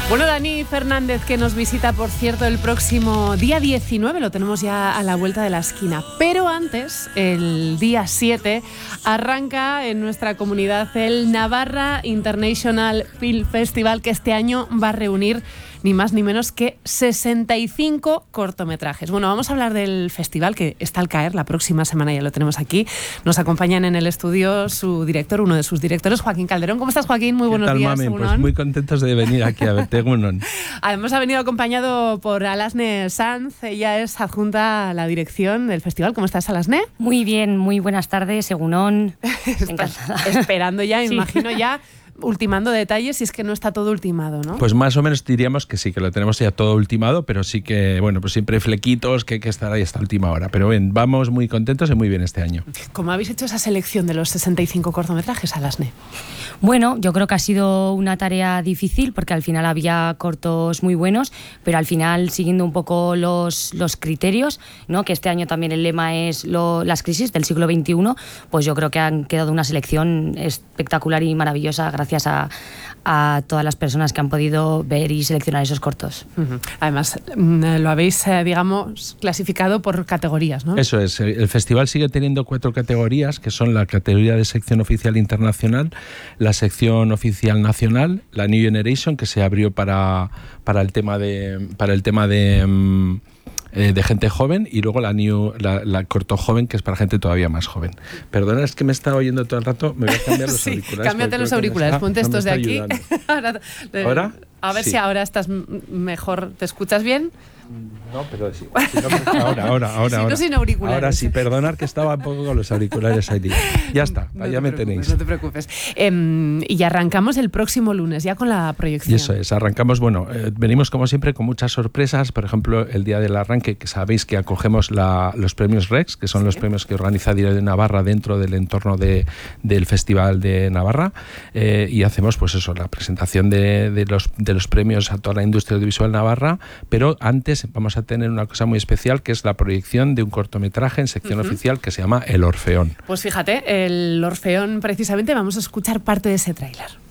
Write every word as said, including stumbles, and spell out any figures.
Bueno, Dani Fernández, que nos visita, por cierto, el próximo día diecinueve, lo tenemos ya a la vuelta de la esquina. Pero antes, el día siete, arranca en nuestra comunidad el Navarra International Film Festival, que este año va a reunir ni más ni menos que sesenta y cinco cortometrajes. Bueno, vamos a hablar del festival que está al caer la próxima semana, ya lo tenemos aquí. Nos acompañan en el estudio su director, uno de sus directores, Joaquín Calderón. ¿Cómo estás, Joaquín? Muy buenos ¿Qué tal, días. mami? Pues muy contentos de venir aquí a verte. Además ha venido acompañado por Alasne Sanz. Ella es adjunta a la dirección del festival. ¿Cómo estás, Alasne? Muy bien, muy buenas tardes, Egunon. Encantada. Esperando ya, me sí. imagino ya, ultimando detalles, si es que no está todo ultimado, ¿no? Pues más o menos diríamos que sí, que lo tenemos ya todo ultimado, pero sí que, bueno, pues siempre hay flequitos que hay que estar ahí hasta última hora. Pero bien, vamos muy contentos y muy bien este año. ¿Cómo habéis hecho esa selección de los sesenta y cinco cortometrajes, Alasne? Bueno, yo creo que ha sido una tarea difícil porque al final había cortos muy buenos, pero al final siguiendo un poco los, los criterios, ¿no? Que este año también el lema es lo, las crisis del siglo veintiuno, pues yo creo que han quedado una selección espectacular y maravillosa gracias a, a todas las personas que han podido ver y seleccionar esos cortos. Uh-huh. Además, lo habéis, eh, digamos, clasificado por categorías, ¿no? Eso es, el festival sigue teniendo cuatro categorías, que son la categoría de sección oficial internacional, la sección oficial nacional, la New Generation, que se abrió para, para el tema de para el tema de, um, eh, de gente joven, y luego la New la, la corto joven, que es para gente todavía más joven. Perdona, es que me estaba oyendo todo el rato, me voy a cambiar los sí, auriculares. Cámbiate los auriculares, está, ponte estos no de aquí. ahora, ¿Ahora? A ver sí. si ahora estás mejor, ¿te escuchas bien? No, pero sí. Si no, ahora, ahora, ahora. Si no, ahora. sin auriculares. Ahora sí, perdonad que estaba un poco con los auriculares ahí. Ya está, no ya me tenéis. No te preocupes. Eh, y arrancamos el próximo lunes ya con la proyección. Y eso es, arrancamos, bueno, eh, venimos como siempre con muchas sorpresas. Por ejemplo, el día del arranque, que sabéis que acogemos la, los premios Rex, que son sí. los premios que organiza Diario de Navarra dentro del entorno de, del Festival de Navarra. Eh, y hacemos, pues eso, la presentación de, de, los, de los premios a toda la industria audiovisual navarra. Pero antes vamos a tener una cosa muy especial, que es la proyección de un cortometraje en sección uh-huh. oficial que se llama El Orfeón. Pues fíjate, El Orfeón, precisamente, vamos a escuchar parte de ese tráiler.